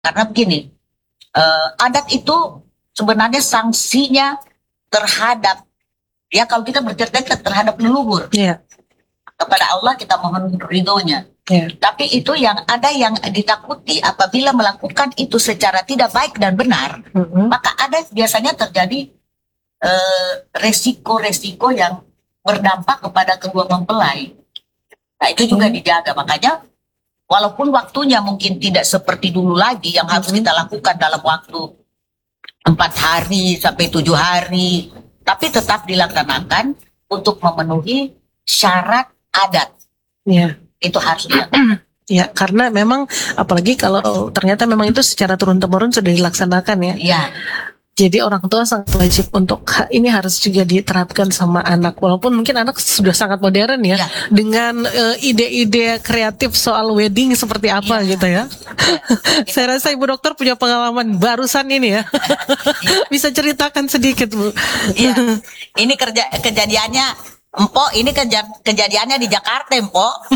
Karena begini, adat itu sebenarnya sanksinya terhadap, ya kalau kita bercerita terhadap leluhur, kepada Allah kita mohon ridhonya. Tapi itu yang ditakuti apabila melakukan itu secara tidak baik dan benar, maka ada biasanya terjadi resiko-resiko yang berdampak kepada kedua mempelai. Nah itu juga dijaga, makanya walaupun waktunya mungkin tidak seperti dulu lagi yang harus kita lakukan dalam waktu 4 hari sampai 7 hari, tapi tetap dilaksanakan untuk memenuhi syarat adat. Itu harus dilakukan. Ya, karena memang apalagi kalau ternyata memang itu secara turun-temurun sudah dilaksanakan ya. Jadi orang tua sangat wajib untuk ini harus juga diterapkan sama anak. Walaupun mungkin anak sudah sangat modern ya. Dengan ide-ide kreatif soal wedding seperti apa gitu ya. Saya rasa Ibu Dokter punya pengalaman barusan ini ya. Bisa ceritakan sedikit Bu. Ini kejadiannya Empok, ini kejadiannya di Jakarta, Empok.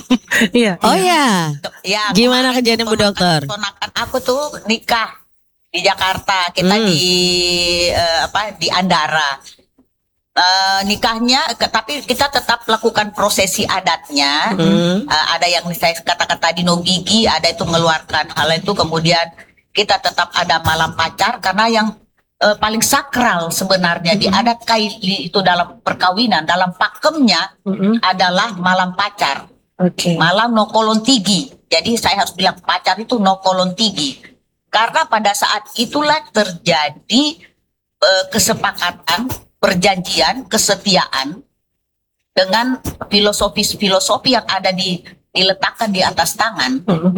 Gimana kejadian Bu Dokter? Ponakan aku tuh nikah di Jakarta, kita di Andara. Nikahnya, tapi kita tetap lakukan prosesi adatnya. Ada yang saya katakan tadi nogigi, ada itu mengeluarkan hal itu. Kemudian kita tetap ada malam pacar, karena yang paling sakral sebenarnya di adat Kaili itu dalam perkawinan, dalam pakemnya adalah malam pacar, malam nokolontigi. Jadi saya harus bilang pacar itu nokolontigi, karena pada saat itulah terjadi kesepakatan, perjanjian, kesetiaan dengan filosofi yang ada diletakkan di atas tangan.